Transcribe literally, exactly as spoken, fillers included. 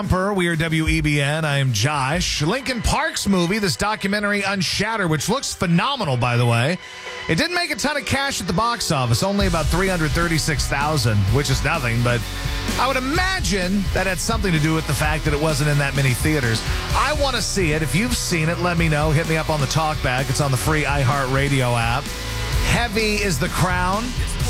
We are W E B N. I am Josh. Linkin Park's movie, this documentary Unshattered, which looks phenomenal, by the way. It didn't make a ton of cash at the box office, only about three hundred thirty-six thousand dollars, which is nothing, but I would imagine that had something to do with the fact that it wasn't in that many theaters. I want to see it. If you've seen it, let me know. Hit me up on the talkback. It's on the free iHeartRadio app. Heavy is the Crown.